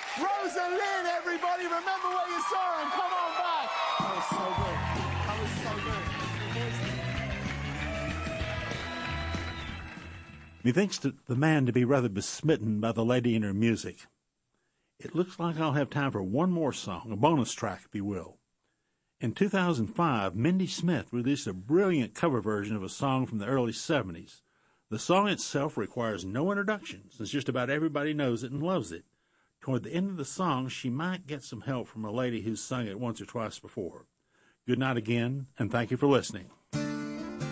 Rosalind, everybody, remember where you saw her and come on back. That was so good. That was so good. Methinks the man to be rather besmitten by the lady and her music. It looks like I'll have time for one more song, a bonus track, if you will. In 2005, Mindy Smith released a brilliant cover version of a song from the early 70s. The song itself requires no introduction, since just about everybody knows it and loves it. Toward the end of the song, she might get some help from a lady who's sung it once or twice before. Good night again, and thank you for listening.